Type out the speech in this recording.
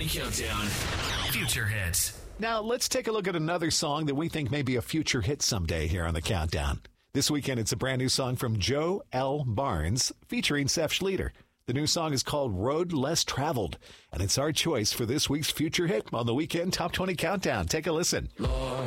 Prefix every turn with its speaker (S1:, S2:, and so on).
S1: Countdown. Future hits.
S2: Now, let's take a look at another song that we think may be a future hit someday here on the Countdown. This weekend, it's a brand new song from Joe L. Barnes featuring Seth Schleter. The new song is called Road Less Traveled, and it's our choice for this week's future hit on the Weekend Top 20 Countdown. Take a listen.
S3: Lord,